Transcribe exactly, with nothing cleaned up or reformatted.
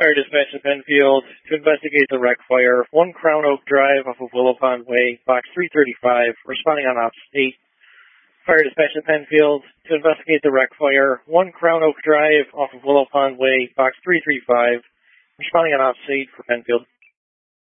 Fire dispatch to Penfield to investigate the wreck fire. One Crown Oak Drive off of Willow Pond Way, box three thirty-five, responding on ops eight. Fire dispatch to Penfield to investigate the wreck fire. One Crown Oak Drive off of Willow Pond Way, box three thirty-five, responding on ops eight for Penfield.